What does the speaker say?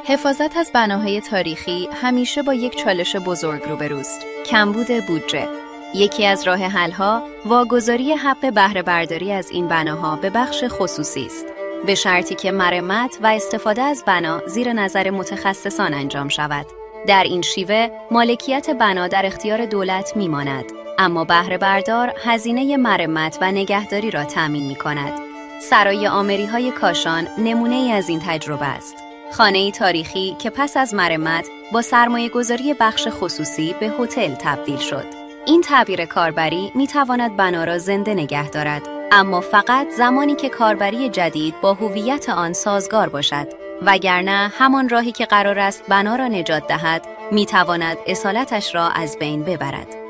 حفاظت از بناهای تاریخی همیشه با یک چالش بزرگ روبروست: کمبود بودجه. یکی از راه حل‌ها واگذاری حق بهره برداری از این بناها به بخش خصوصی است، به شرطی که مرمت و استفاده از بنا زیر نظر متخصصان انجام شود. در این شیوه مالکیت بنا در اختیار دولت میماند، اما بهره بردار هزینه مرمت و نگهداری را تامین می‌کند. سرای آمری‌های کاشان نمونه‌ای از این تجربه است. خانه‌ای تاریخی که پس از مرمت با سرمایه‌گذاری بخش خصوصی به هتل تبدیل شد. این تعبیر کاربری می‌تواند بنا را زنده نگه دارد، اما فقط زمانی که کاربری جدید با هویت آن سازگار باشد، وگرنه همان راهی که قرار است بنا را نجات دهد می‌تواند اصالتش را از بین ببرد.